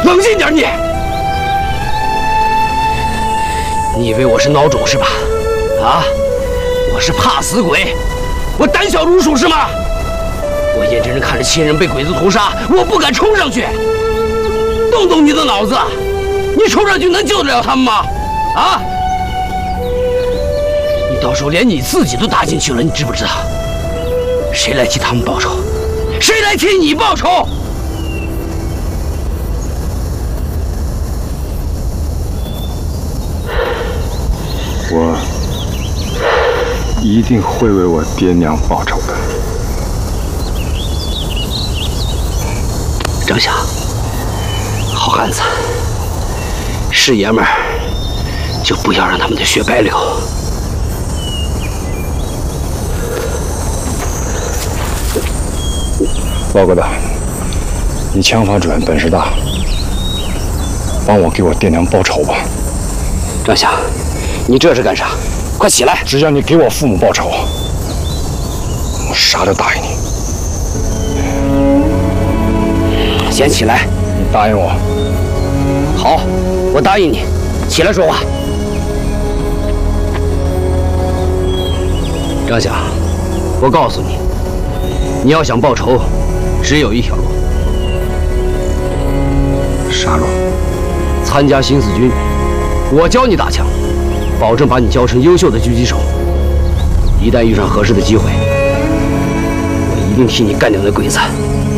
冷静点你！你以为我是孬种是吧？啊！我是怕死鬼，我胆小如鼠是吗？我眼睁睁看着亲人被鬼子屠杀，我不敢冲上去。动动你的脑子，你冲上去能救得了他们吗？啊！你到时候连你自己都搭进去了，你知不知道？谁来替他们报仇？谁来替你报仇？ 我一定会为我爹娘报仇的。 张霞，好汉子，是爷们儿，就不要让他们的血白流。 老疙瘩，你枪法准，本事大，帮我给我爹娘报仇吧。 张霞，你这是干啥？快起来！ 只要你给我父母报仇，我啥都答应你。 先起来！ 你答应我？ 好，我答应你。起来说话。张霞，我告诉你，你要想报仇，只有一条路。 啥路？ 参加新四军，我教你打枪，保证把你教成优秀的狙击手。一旦遇上合适的机会，我一定替你干掉那鬼子。